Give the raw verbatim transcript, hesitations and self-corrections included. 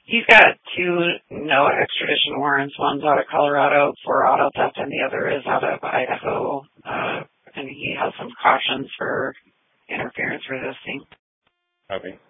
He's got two no extradition warrants. One's out of Colorado for auto theft, and the other is out of Idaho. Uh, and he has some cautions for interference resisting. Okay.